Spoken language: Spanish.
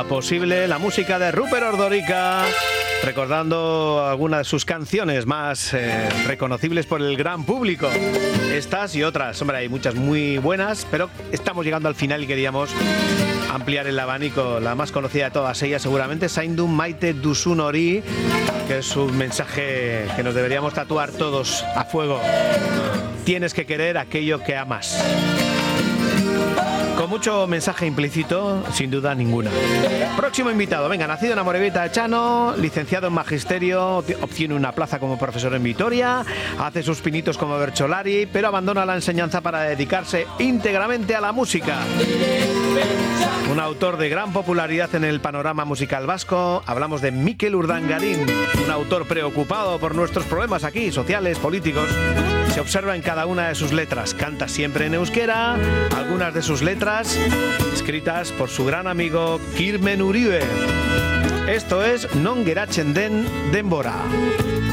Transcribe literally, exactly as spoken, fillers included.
posible la música de Rupert Ordorica, recordando algunas de sus canciones más eh, reconocibles por el gran público. Estas y otras, hombre, hay muchas muy buenas, pero estamos llegando al final y queríamos ampliar el abanico. La más conocida de todas ellas seguramente, Zaindun Maite Duzun Hori, que es un mensaje que nos deberíamos tatuar todos a fuego. Tienes que querer aquello que amas. Con mucho mensaje implícito, sin duda ninguna. Próximo invitado, venga, nacido en Amorebieta Chano, licenciado en Magisterio, obtiene una plaza como profesor en Vitoria, hace sus pinitos como Bercholari, pero abandona la enseñanza para dedicarse íntegramente a la música. Un autor de gran popularidad en el panorama musical vasco, hablamos de Mikel Urdangarin, un autor preocupado por nuestros problemas aquí, sociales, políticos. Se observa en cada una de sus letras, canta siempre en euskera, algunas de sus letras escritas por su gran amigo Kirmen Uribe. Esto es Non Geratzen Den Denbora.